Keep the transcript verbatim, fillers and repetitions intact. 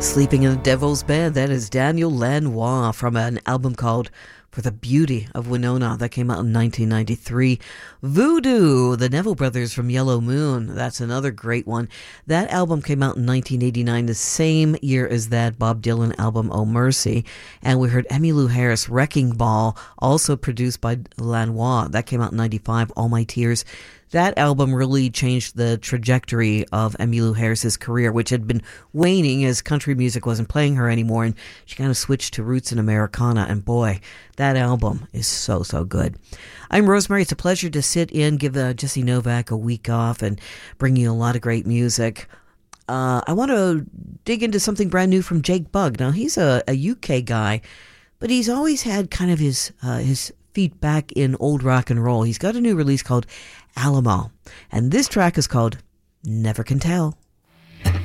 Sleeping in the Devil's Bed, that is Daniel Lanois from an album called For the Beauty of Winona that came out in nineteen ninety-three. Voodoo, the Neville Brothers from Yellow Moon, that's another great one. That album came out in nineteen eighty-nine, the same year as that Bob Dylan album, Oh Mercy. And we heard Emmylou Harris, Wrecking Ball, also produced by Lanois. That came out in ninety-five, All My Tears. That album really changed the trajectory of Emmylou Harris's career, which had been waning as country music wasn't playing her anymore, and she kind of switched to roots and Americana, and boy, that album is so, so good. I'm Rosemary. It's a pleasure to sit in, give uh, Jesse Novak a week off, and bring you a lot of great music. Uh, I want to dig into something brand new from Jake Bugg. Now, he's a, a U K guy, but he's always had kind of his uh, his feet back in old rock and roll. He's got a new release called Alamo, and this track is called Never Can Tell.